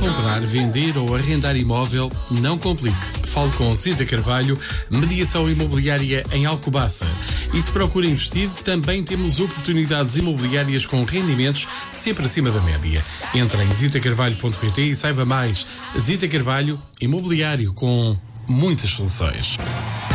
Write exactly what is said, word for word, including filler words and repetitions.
comprar, vender ou arrendar imóvel, não complique. Fale com Zita Carvalho, mediação imobiliária em Alcobaça. E se procura investir, também temos oportunidades imobiliárias com rendimentos sempre acima da média. Entre em zita carvalho ponto pt e saiba mais. Zita Carvalho, imobiliário com muitas soluções.